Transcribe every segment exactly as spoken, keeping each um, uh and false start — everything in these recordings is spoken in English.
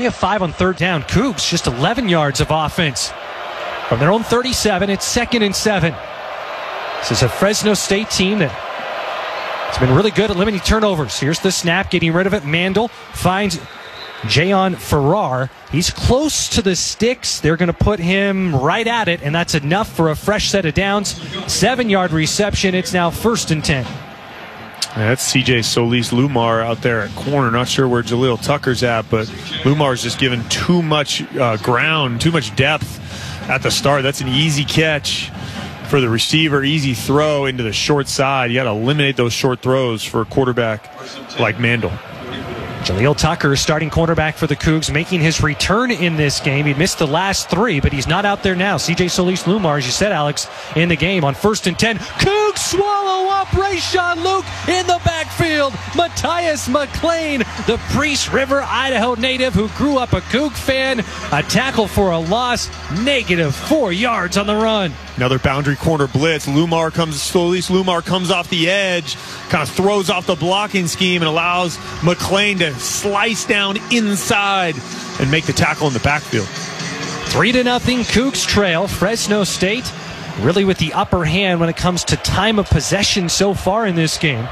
three of five on third down. Cougs just eleven yards of offense. From their own thirty-seven, it's second and seven. This is a Fresno State team that has been really good at limiting turnovers. Here's the snap, getting rid of it. Mandel finds Jayon Farrar. He's close to the sticks. They're going to put him right at it, and that's enough for a fresh set of downs. Seven-yard reception. It's now first and ten. Yeah, that's C J Solis-Lumar out there at corner. Not sure where Jaleel Tucker's at, but Lumar's just given too much uh, ground, too much depth at the start. That's an easy catch for the receiver, easy throw into the short side. You got to eliminate those short throws for a quarterback like Mandel. Jaleel Tucker, starting cornerback for the Cougs, making his return in this game. He missed the last three, but he's not out there now. C J Solis-Lumar, as you said, Alex, in the game on first and ten. Cougs swallow up Rayshawn Luke in the backfield. Matthias McClain, the Priest River, Idaho native who grew up a Coug fan. A tackle for a loss, negative four yards on the run. Another boundary corner blitz. Lumar comes, Solis-Lumar comes off the edge, kind of throws off the blocking scheme and allows McClain to slice down inside and make the tackle in the backfield. Three to nothing, Cougs trail. Fresno State really with the upper hand when it comes to time of possession so far in this game.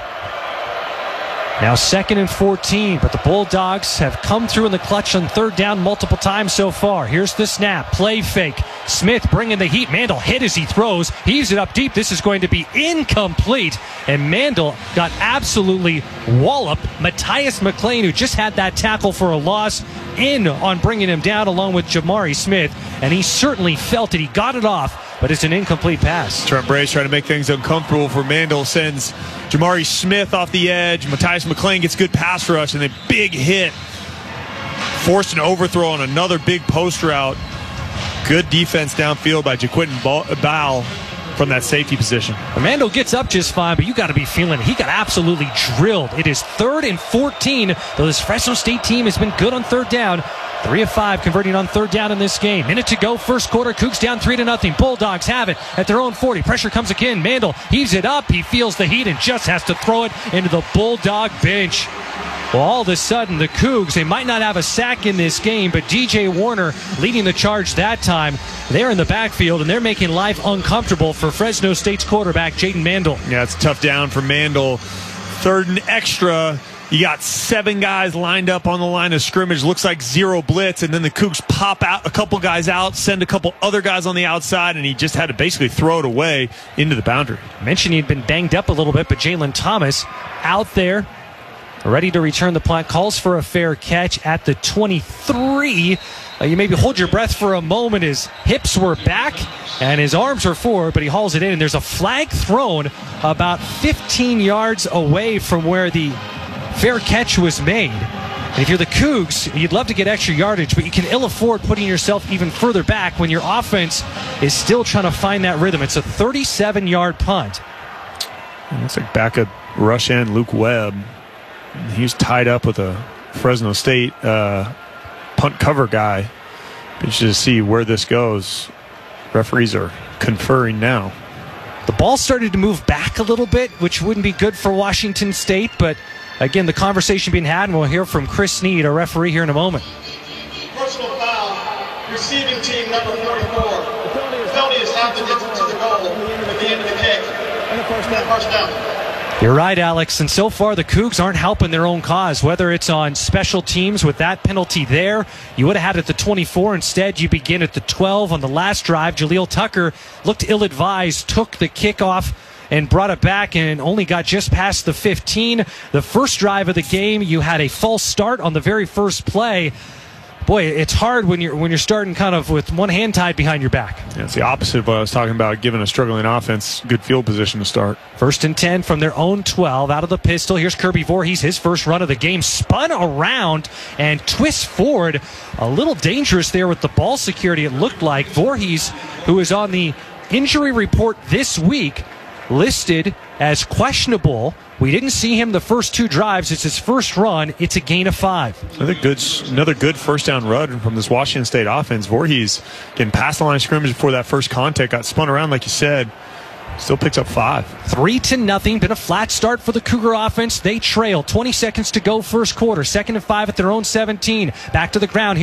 Now second and fourteen, but the Bulldogs have come through in the clutch on third down multiple times so far. Here's the snap, play fake. Smith bringing the heat. Mandel hit as he throws. Heaves it up deep. This is going to be incomplete. And Mandel got absolutely walloped. Matthias McClain, who just had that tackle for a loss, in on bringing him down along with Jamari Smith. And he certainly felt it. He got it off, but it's an incomplete pass. Trent Bray's trying to make things uncomfortable for Mandel. Sends Jamari Smith off the edge. Matthias McClain gets good pass rush, and then big hit. Forced an overthrow on another big post route. Good defense downfield by Jaquinton Ball from that safety position. Mandel gets up just fine, but you got to be feeling it. He got absolutely drilled. It is third and fourteen, though this Fresno State team has been good on third down. Three of five converting on third down in this game. Minute to go, first quarter. Cougs down three to nothing. Bulldogs have it at their own forty. Pressure comes again. Mandel heaves it up. He feels the heat and just has to throw it into the Bulldog bench. Well, all of a sudden, the Cougs, they might not have a sack in this game, but D J Warner leading the charge that time. They're in the backfield, and they're making life uncomfortable for Fresno State's quarterback, Jaden Mandel. Yeah, it's a tough down for Mandel. Third and extra. You got seven guys lined up on the line of scrimmage. Looks like zero blitz, and then the Cougs pop out a couple guys out, send a couple other guys on the outside, and he just had to basically throw it away into the boundary. I mentioned he'd been banged up a little bit, but Jalen Thomas out there, ready to return the punt, calls for a fair catch at the twenty-three. Uh, you maybe hold your breath for a moment. His hips were back and his arms were forward, but he hauls it in, and there's a flag thrown about fifteen yards away from where the fair catch was made. And if you're the Cougs, you'd love to get extra yardage, but you can ill afford putting yourself even further back when your offense is still trying to find that rhythm. It's a thirty-seven-yard punt. Looks like backup rush end Luke Webb. He was tied up with a Fresno State uh, punt cover guy. Interested to see where this goes. Referees are conferring now. The ball started to move back a little bit, which wouldn't be good for Washington State, but again, the conversation being had, and we'll hear from Chris Sneed, our referee, here in a moment. Personal foul, receiving team number forty-four. Penalty is half the distance to the goal at the end of the kick. And a first down. You're right, Alex, and so far the Cougs aren't helping their own cause, whether it's on special teams with that penalty there. You would have had it at the twenty-four. Instead, you begin at the twelve on the last drive. Jaleel Tucker looked ill-advised, took the kickoff and brought it back and only got just past the fifteen. The first drive of the game, you had a false start on the very first play. Boy, it's hard when you're when you're starting kind of with one hand tied behind your back. Yeah, it's the opposite of what I was talking about, giving a struggling offense good field position to start. First and ten from their own twelve, out of the pistol. Here's Kirby Voorhees, his first run of the game, spun around and twists forward. A little dangerous there with the ball security, it looked like. Voorhees, who is on the injury report this week, listed as questionable. We didn't see him the first two drives. It's his first run. It's a gain of five. Another good another good first down run from this Washington State offense. Voorhees getting past the line of scrimmage before that first contact, got spun around like you said. Still picks up five. Three to nothing. Been a flat start for the Cougar offense. They trail. twenty seconds to go first quarter. Second and five at their own seventeen. Back to the ground.